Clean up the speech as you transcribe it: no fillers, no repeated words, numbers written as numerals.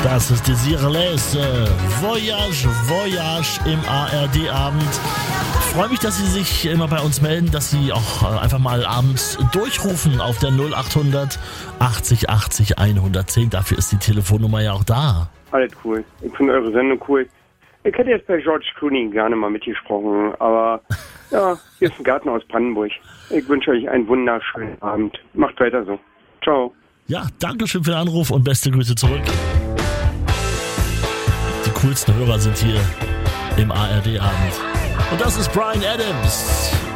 Das ist Desireless Voyage, Voyage im ARD-Abend. Ich freue mich, dass Sie sich immer bei uns melden, dass Sie auch einfach mal abends durchrufen auf der 0800 80 80 110. Dafür ist die Telefonnummer ja auch da. Alles cool. Ich finde eure Sendung cool. Ich hätte jetzt bei George Clooney gerne mal mitgesprochen, aber ja, hier ist ein Garten aus Brandenburg. Ich wünsche euch einen wunderschönen Abend. Macht weiter so. Ciao. Ja, danke schön für den Anruf und beste Grüße zurück. Die coolsten Hörer sind hier im ARD-Abend. Und das ist Bryan Adams.